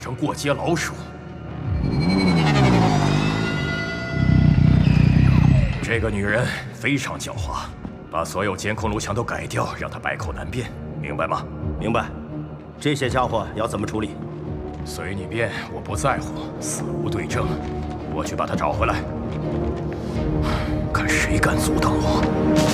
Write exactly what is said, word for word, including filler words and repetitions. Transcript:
成过街老鼠。这个女人非常狡猾，把所有监控录像都改掉，让她百口难辩，明白吗？ 明白。这些家伙要怎么处理？ 随你便，我不在乎，死无对证。我去把她找回来，看谁敢阻挡我。